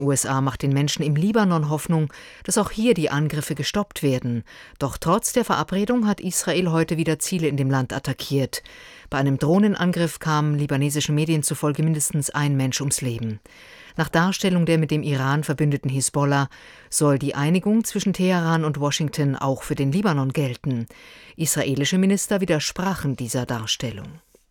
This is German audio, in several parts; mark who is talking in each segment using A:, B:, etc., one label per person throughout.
A: USA macht den Menschen im Libanon Hoffnung, dass auch hier die Angriffe gestoppt werden. Doch trotz der Verabredung hat Israel heute wieder Ziele in dem Land attackiert. Bei einem Drohnenangriff kam libanesischen Medien zufolge mindestens ein Mensch ums Leben. Nach Darstellung der mit dem Iran verbündeten Hisbollah soll die Einigung zwischen Teheran und Washington auch für den Libanon gelten. Israelische Minister widersprachen dieser Darstellung.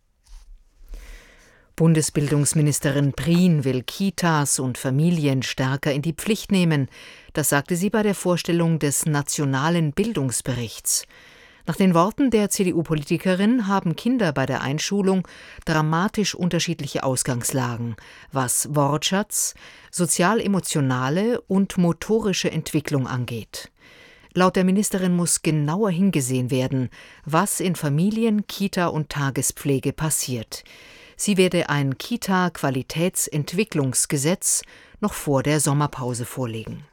A: Bundesbildungsministerin Prien will Kitas und Familien stärker in die Pflicht nehmen. Das sagte sie bei der Vorstellung des Nationalen Bildungsberichts. Nach den Worten der CDU-Politikerin haben Kinder bei der Einschulung dramatisch unterschiedliche Ausgangslagen, was Wortschatz, sozial-emotionale und motorische Entwicklung angeht. Laut der Ministerin muss genauer hingesehen werden, was in Familien, Kita und Tagespflege passiert. Sie werde ein Kita-Qualitätsentwicklungsgesetz noch vor der Sommerpause vorlegen.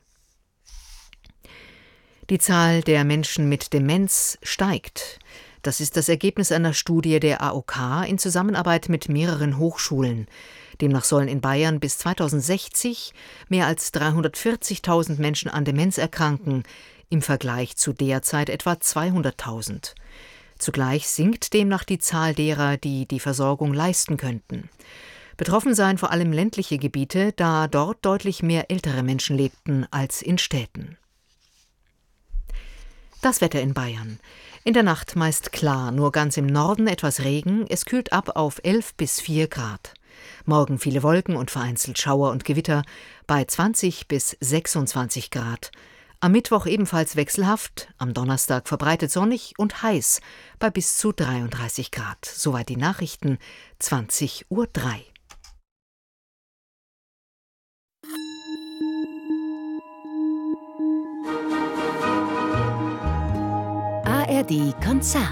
A: Die Zahl der Menschen mit Demenz steigt. Das ist das Ergebnis einer Studie der AOK in Zusammenarbeit mit mehreren Hochschulen. Demnach sollen in Bayern bis 2060 mehr als 340.000 Menschen an Demenz erkranken, im Vergleich zu derzeit etwa 200.000. Zugleich sinkt demnach die Zahl derer, die die Versorgung leisten könnten. Betroffen seien vor allem ländliche Gebiete, da dort deutlich mehr ältere Menschen lebten als in Städten. Das Wetter in Bayern. In der Nacht meist klar, nur ganz im Norden etwas Regen. Es kühlt ab auf 11 bis 4 Grad. Morgen viele Wolken und vereinzelt Schauer und Gewitter bei 20 bis 26 Grad. Am Mittwoch ebenfalls wechselhaft, am Donnerstag verbreitet sonnig und heiß bei bis zu 33 Grad. Soweit die Nachrichten, 20:03 Uhr.
B: ARD Konzert.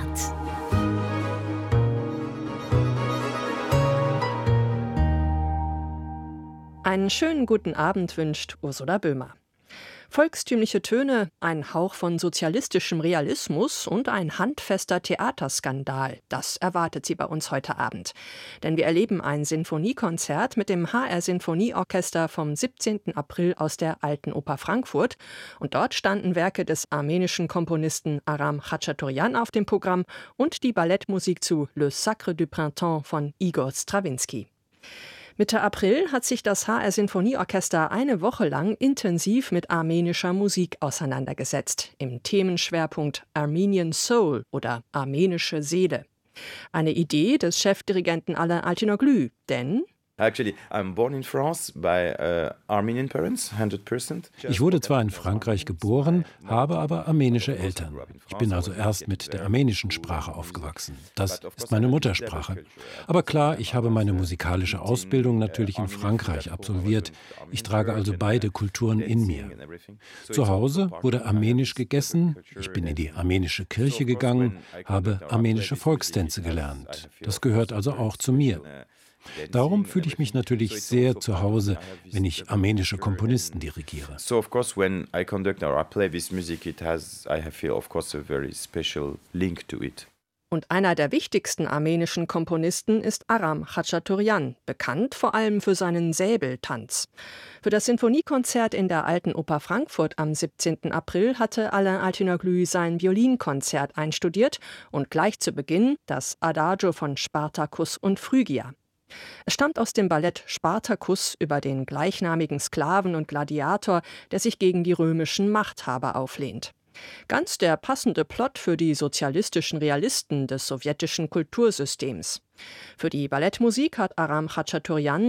C: Einen schönen guten Abend wünscht Ursula Böhmer. Volkstümliche Töne, ein Hauch von sozialistischem Realismus und ein handfester Theaterskandal, das erwartet Sie bei uns heute Abend. Denn wir erleben ein Sinfoniekonzert mit dem HR Sinfonieorchester vom 17. April aus der Alten Oper Frankfurt. Und dort standen Werke des armenischen Komponisten Aram Khachaturian auf dem Programm und die Ballettmusik zu Le Sacre du Printemps von Igor Strawinsky. Mitte April hat sich das HR Sinfonieorchester eine Woche lang intensiv mit armenischer Musik auseinandergesetzt, im Themenschwerpunkt Armenian Soul oder armenische Seele. Eine Idee des Chefdirigenten Alain Altinoglu, denn
D: Actually, I'm born in France by Armenian parents, 100%.
E: Ich wurde zwar in Frankreich geboren, habe aber armenische Eltern. Ich bin also erst mit der armenischen Sprache aufgewachsen. Das ist meine Muttersprache. Aber klar, ich habe meine musikalische Ausbildung natürlich in Frankreich absolviert. Ich trage also beide Kulturen in mir. Zu Hause wurde armenisch gegessen. Ich bin in die armenische Kirche gegangen, habe armenische Volkstänze gelernt. Das gehört also auch zu mir. Darum fühle ich mich natürlich sehr zu Hause, wenn ich armenische Komponisten dirigiere.
D: So of course when I conduct or I play this music, I feel of course a very special link to it.
C: Und einer der wichtigsten armenischen Komponisten ist Aram Khachaturian, bekannt vor allem für seinen Säbeltanz. Für das Sinfoniekonzert in der Alten Oper Frankfurt am 17. April hatte Alain Altinoglu sein Violinkonzert einstudiert und gleich zu Beginn das Adagio von Spartacus und Phrygia. Es stammt aus dem Ballett Spartacus über den gleichnamigen Sklaven und Gladiator, der sich gegen die römischen Machthaber auflehnt. Ganz der passende Plot für die sozialistischen Realisten des sowjetischen Kultursystems. Für die Ballettmusik hat Aram Khachaturian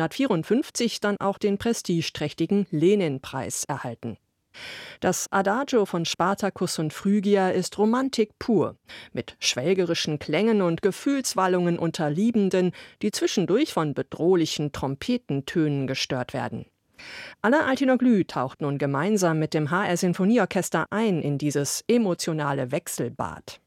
C: 1954 dann auch den prestigeträchtigen Lenin-Preis erhalten. Das Adagio von Spartacus und Phrygia ist Romantik pur, mit schwelgerischen Klängen und Gefühlswallungen unter Liebenden, die zwischendurch von bedrohlichen Trompetentönen gestört werden. Alain Altinoglu taucht nun gemeinsam mit dem HR Sinfonieorchester ein in dieses emotionale Wechselbad.